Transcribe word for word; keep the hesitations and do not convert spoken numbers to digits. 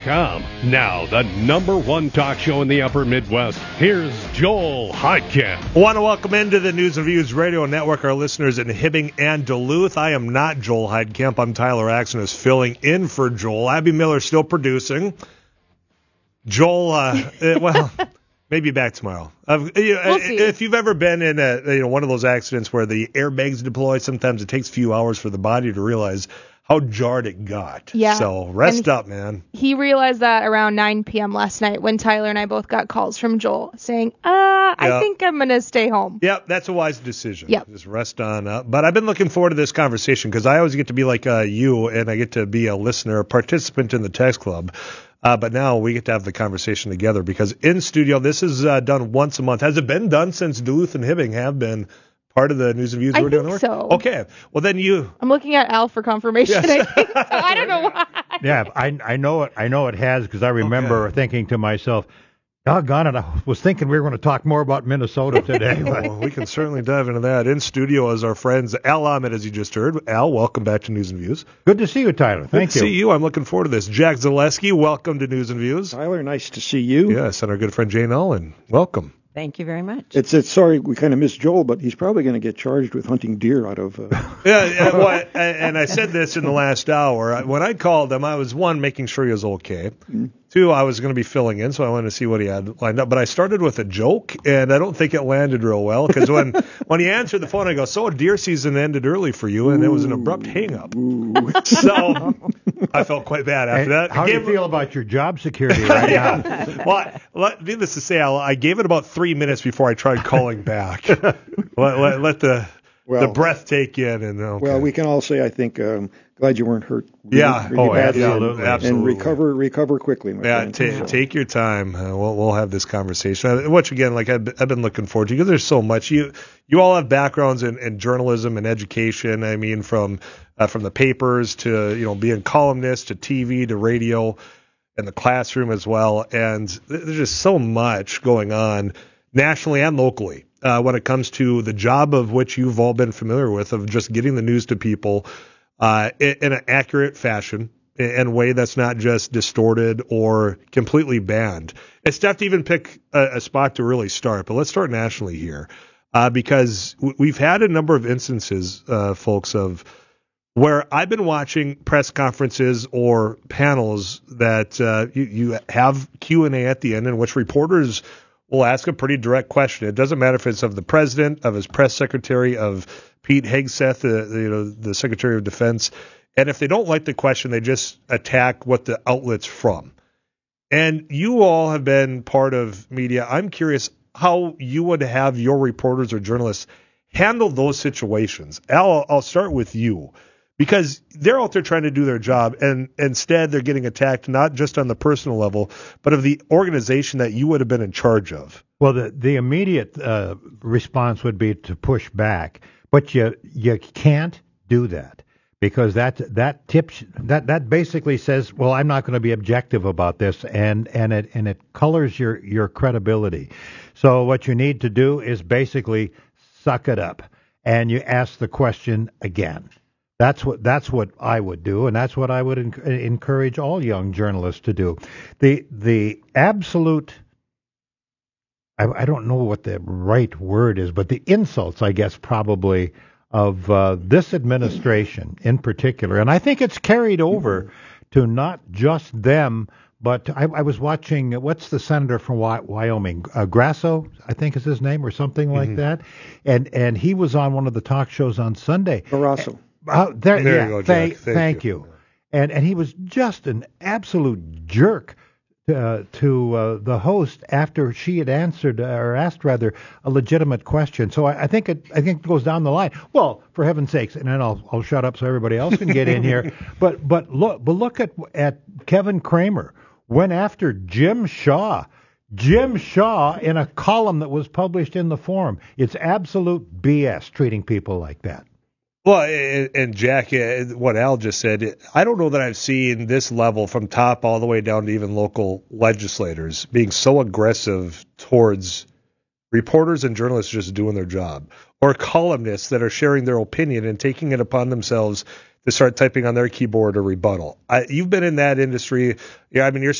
Com. Now, the number one talk show in the upper Midwest. Here's Joel Heidkamp. I want to welcome into the News and Views Radio Network our listeners in Hibbing and Duluth. I am not Joel Heidkamp. I'm Tyler Axon, is filling in for Joel. Abby Miller still producing. Joel, uh, well, maybe back tomorrow. Uh, you know, we'll see. If you've ever been in a, you know, one of those accidents where the airbags deploy, sometimes it takes a few hours for the body to realize how jarred it got. Yeah. So rest and up, man. He realized that around nine p.m. last night when Tyler and I both got calls from Joel saying, uh, I Yeah. think I'm going to stay home. Yep, that's a wise decision. Yep. Just rest on up. But I've been looking forward to this conversation because I always get to be like uh, you, and I get to be a listener, a participant in the text club. Uh, but now we get to have the conversation together because in studio, this is uh, done once a month. Has it been done since Duluth and Hibbing have been part of the News and Views I we're doing? think Work? so. Okay. Well, then you. I'm looking at Al for confirmation. Yes. I think so. I don't know why. Yeah, I I know it. I know it has because I remember Okay. thinking to myself, "Doggone it!" I was thinking we were going to talk more about Minnesota today. But Well, we can certainly dive into that. In studio is our friends Al Ahmed, as you just heard. Al, welcome back to News and Views. good to see you, Tyler. Thank Good to you. see you. I'm looking forward to this. Jack Zaleski, welcome to News and Views. Tyler, nice to see you. Yes, and our good friend Jane Ellen, welcome. Thank you very much. It's it's sorry we kind of missed Joel, but he's probably going to get charged with hunting deer out of. Uh, Yeah, yeah, well, I- and I said this in the last hour. When I called him, I was, one, making sure he was okay. Two, I was going to be filling in, so I wanted to see what he had lined up. But I started with a joke, and I don't think it landed real well because when, when he answered the phone, I go, so deer season ended early for you, and it was an abrupt hang-up. So I felt quite bad after And that. how I do you gave- feel about your job security right now? yeah. Well, let, needless to say, Al, I gave it about three minutes before I tried calling back. let, let, let the Well- the breath take in, and okay. Well, we can all say I think um, glad you weren't hurt. Really, Yeah. really Oh, badly, and- absolutely. Absolutely. And recover recover quickly, my Yeah, friend. ta- So- take your time. Uh, we'll we'll have this conversation, uh, which again, like I've, I've been looking forward to because there's so much. You you all have backgrounds in, in journalism and education. I mean, from uh, from the papers to you know being columnists to T V to radio and the classroom as well. And th- there's just so much going on nationally and locally uh, when it comes to the job of which you've all been familiar with of just getting the news to people uh, in, in an accurate fashion. In a way that's not just distorted or completely banned. It's tough to even pick a, a spot to really start, but let's start nationally here uh, because w- we've had a number of instances, uh, folks, of where I've been watching press conferences or panels that uh, you, you have Q and A at the end in which reporters will ask a pretty direct question. It doesn't matter if it's of the president, of his press secretary, of Pete Hegseth, the, the, you know, the Secretary of Defense. And if they don't like the question, they just attack what the outlet's from. And you all have been part of media. I'm curious how you would have your reporters or journalists handle those situations. Al, I'll start with you because they're out there trying to do their job, and instead they're getting attacked not just on the personal level, but of the organization that you would have been in charge of. Well, the the immediate uh, response would be to push back, but you you can't do that. Because that that tips that that basically says, well, I'm not going to be objective about this, and and it and it colors your your credibility. So what you need to do is basically suck it up, and you ask the question again. That's what that's what I would do, and that's what I would en- encourage all young journalists to do. The the absolute I, I don't know what the right word is, but the insults, I guess, probably. Of uh, this administration in particular, and I think it's carried over to not just them, but I, I was watching, what's the senator from Wy- Wyoming, uh, Grasso, I think is his name, or something like Mm-hmm. that, and and he was on one of the talk shows on Sunday. Barrasso. Uh, there, There you yeah, go, Jack. thank, Thank thank you. you. And and he was just an absolute jerk uh, to uh, the host after she had answered or asked rather a legitimate question. So I, I think it I think it goes down the line. Well, for heaven's sakes, and then I'll I'll shut up so everybody else can get in here. But but look but look at at Kevin Kramer went after Jim Shaw. Jim Shaw in a column that was published in the Forum. It's absolute B S treating people like that. Well, and, and Jack, uh, what Al just said, I don't know that I've seen this level from top all the way down to even local legislators being so aggressive towards reporters and journalists just doing their job, or columnists that are sharing their opinion and taking it upon themselves to start typing on their keyboard a rebuttal. I, you've been in that industry. Yeah, I mean, you're